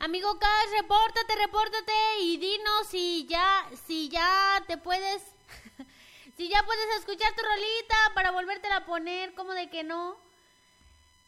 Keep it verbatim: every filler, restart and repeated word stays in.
Amigo Cash, repórtate, repórtate y dinos si ya, si ya te puedes, si ya puedes escuchar tu rolita para volvértela a poner, como de que no.